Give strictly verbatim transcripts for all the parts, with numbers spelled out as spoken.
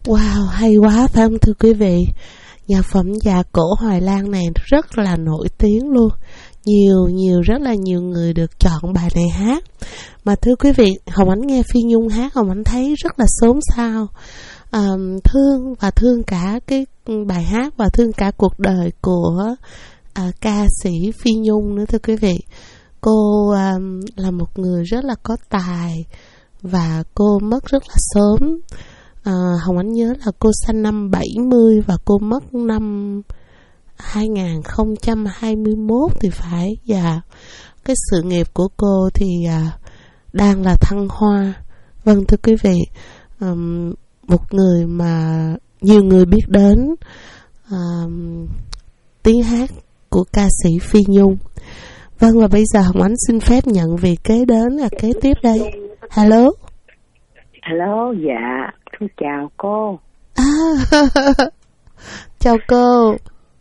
Wow, hay quá phải không thưa quý vị? Nhạc phẩm Dạ Cổ Hoài Lan này rất là nổi tiếng luôn. Nhiều, nhiều, rất là nhiều người được chọn bài này hát. Mà thưa quý vị, Hồng Ánh nghe Phi Nhung hát, Hồng Ánh thấy rất là xốn xao. À, thương và thương cả cái bài hát và thương cả cuộc đời của à, ca sĩ Phi Nhung nữa thưa quý vị. Cô à, là một người rất là có tài và cô mất rất là sớm. À, Hồng Ánh nhớ là cô sinh năm bảy mươi và cô mất năm hai không hai mốt thì phải. Và cái sự nghiệp của cô thì à, đang là thăng hoa. Vâng thưa quý vị, um, một người mà nhiều người biết đến um, tiếng hát của ca sĩ Phi Nhung. Vâng, và bây giờ Hồng Ánh xin phép nhận vị kế đến là kế tiếp đây. Hello. Hello, dạ, tôi chào cô. À, chào cô.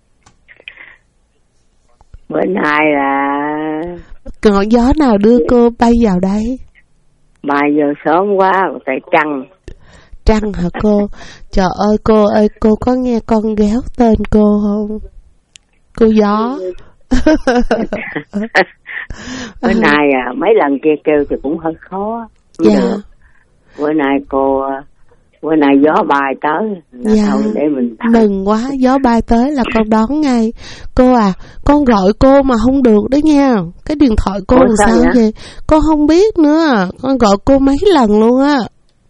Bữa nay là ngọn gió nào đưa cô bay vào đây? Bài giờ sớm quá, tại trăng. Trăng hả cô? Trời ơi cô ơi, cô có nghe con ghéo tên cô không? Cô gió. Bữa nay à, mấy lần kia kêu thì cũng hơi khó. Dạ. Được. Bữa nay cô, bữa nay gió bay tới. Dạ. Thôi để mình mừng quá, gió bay tới là con đón ngay. Cô à, con gọi cô mà không được đấy nha. Cái điện thoại cô làm sao vậy? vậy? Con không biết nữa. Con gọi cô mấy lần luôn á.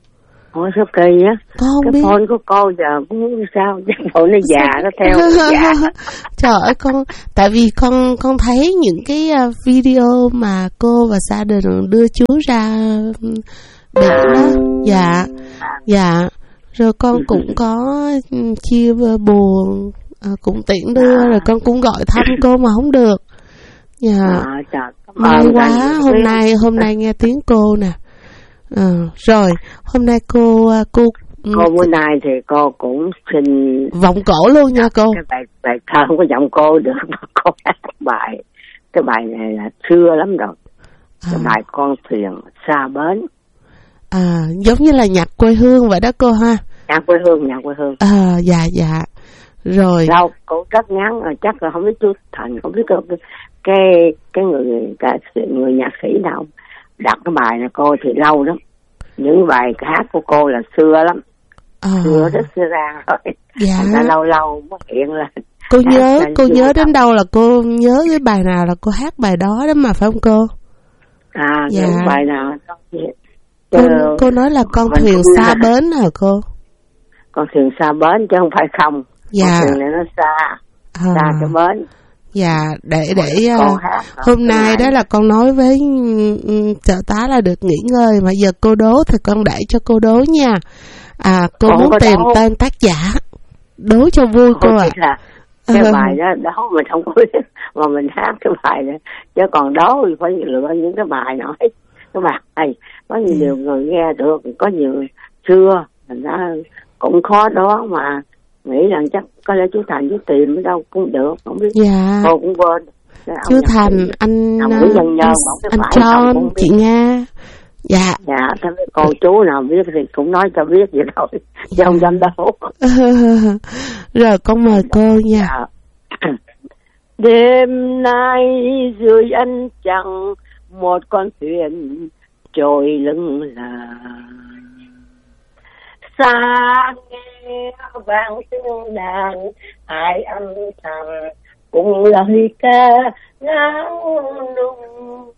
Ủa sao kỳ á? Con không cái biết. phone của cô giờ cũng sao? Chắc phone nó già, nó theo nó già. Trời ơi con, tại vì con con thấy những cái video mà cô và gia đình đưa chú ra biển đó. Dạ, dạ. Rồi con cũng có chia buồn, à, cũng tiễn đưa, rồi con cũng gọi thăm cô mà không được. Dạ. À, trời, may quá, hôm nay hôm nay nghe tiếng cô nè. À, rồi hôm nay cô cô cô bữa nay thì cô cũng xin vọng cổ luôn nha cô. Cái bài bài thơ không có giọng cô được mà cô hát bài, cái bài này là xưa lắm rồi. À. Cái bài Con Thuyền Xa Bến. À, giống như là nhạc quê hương vậy đó cô ha. Nhạc quê hương, nhạc quê hương. À, dạ dạ. Rồi. Đâu, cô rất ngắn rồi, chắc là không biết chú Thành, không biết cái cái, cái người cả người nhạc sĩ nào đặt cái bài này cô thì lâu lắm. Những bài hát của cô là xưa lắm. À. Xưa rất xưa ra rồi. Dạ. Thành ra lâu lâu mới hiện lên. Cô nhớ, cô nhớ đến đâu là cô nhớ cái bài nào là cô hát bài đó đó mà phải không cô? À, dạ. Những bài nào cô, cô nói là Con Thuyền Xa Bến hả cô? Con thuyền xa bến chứ không phải không. Dạ. Con thuyền này nó xa, à. xa cái bến. Dạ, để để uh, hôm nay đó là con nói với um, trợ tá là được nghỉ ngơi, mà giờ cô đố thì con để cho cô đố nha. À, cô con muốn tìm đố. tên tác giả, đố cho vui cô ạ. À. Cái uh. bài đó đố mình không có biết mà mình hát cái bài đó, chứ còn đố thì phải lựa những cái bài nói cái bài này có nhiều ừ. người nghe được, có nhiều xưa thành ra cũng khó đó mà nghĩ rằng chắc có lẽ chú Thành chú tìm ở đâu cũng được, không biết. Dạ. Cô cũng quên. Chú Thành, anh anh, anh, anh John, chị Nga. Dạ. Dạ, thế cô chú nào biết thì cũng nói cho biết vậy thôi, chứ dạ. không dám đâu. Rồi con mời cô nha. Dạ. Đêm nay dưới ánh trăng một con thuyền trôi lưng là xa nghe vang tiếng đàn ai âm thầm cùng lời ca ngáo nung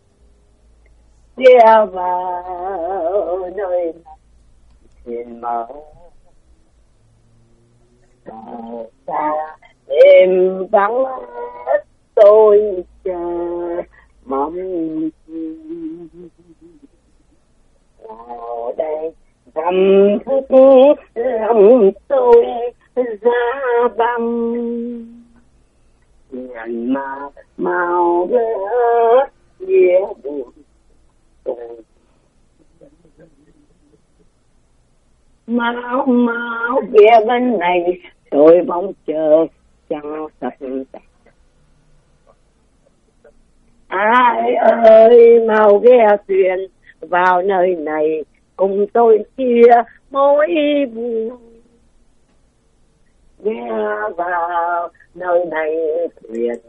đi vào nơi thuyền mở xa đêm vắng tôi chờ mong vào đây thầm thức lòng tôi ra băng nhận mà màu rớt nghĩa buồn mau mau về bên này tôi mong chờ chẳng sạch ai ơi mau ghe thuyền vào nơi này cùng tôi chia mối buồn ghé vào nơi này thuyền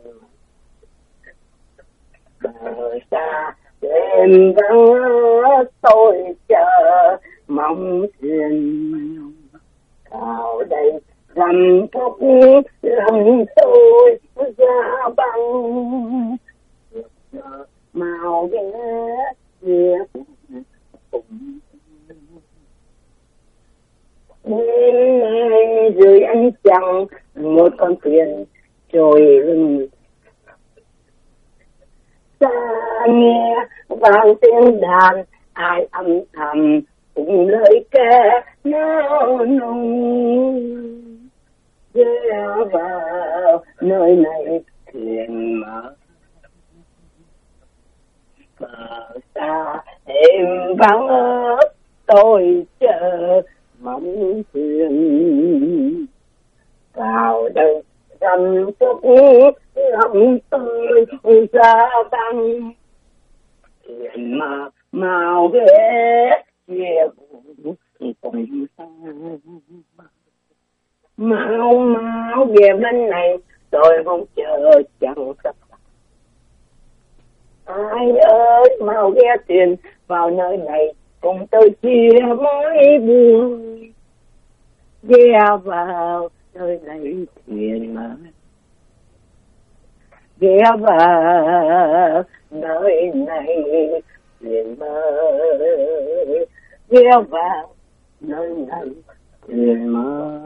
bờ xa đêm vắng tôi chờ mong thuyền vào đây làm phúc lòng tôi ra băng màu ghé ghé đêm nay dưới ánh trăng một con thuyền trôi lưng xa nghe vang tiếng đàn ai âm thầm cùng lời ca nao nung ghé vào nơi này thuyền mở bờ xa em vắng tôi chờ mong thuyền vào đây dần phút lòng tôi ra băng thuyền mà màu ghé ghé cùng xa mau mau về bên này tôi không chờ chẳng sắp ai ơi mau ghé thuyền vào nơi này cùng tôi chia mối buồn ghé vào nơi này thuyền mà ghé vào nơi này thuyền mơ ghé vào nơi này thuyền mơ.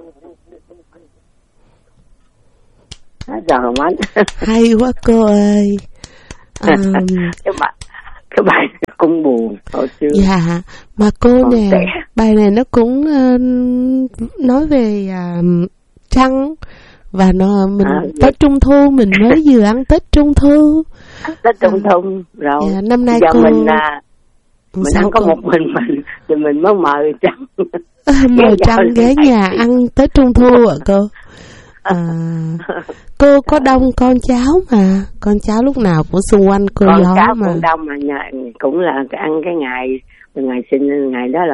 Hát giờ không anh hay quá cô ơi. Um, cái bài cái bài cũng buồn hồi xưa. Dạ mà cô còn nè trẻ. Bài này nó cũng uh, nói về uh, trăng và nó mình À, Tết Trung Thu mình mới vừa ăn Tết Trung Thu. Tết Trung Thu rồi. Dạ, năm nay giờ cô mình à, mình sao không có cô? một mình mình thì mình mới mời trăng Mời trăng ghé nhà ăn Tết Trung Thu ạ cô. À, cô có đông con cháu mà con cháu lúc nào cũng xung quanh cô con gió cháu mà. cũng đông mà nhà, cũng là ăn cái ngày ngày sinh ngày đó là